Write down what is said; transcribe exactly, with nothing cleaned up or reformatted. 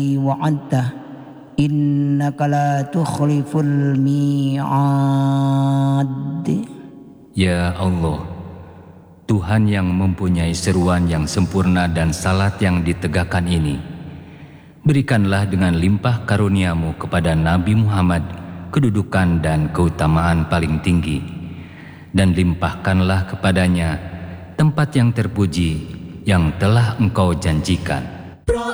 wa'adta innaka la tukhliful mi'ad. Ya Allah, Tuhan yang mempunyai seruan yang sempurna dan salat yang ditegakkan ini, berikanlah dengan limpah karuniamu kepada Nabi Muhammad kedudukan dan keutamaan paling tinggi, dan limpahkanlah kepadanya tempat yang terpuji yang telah Engkau janjikan.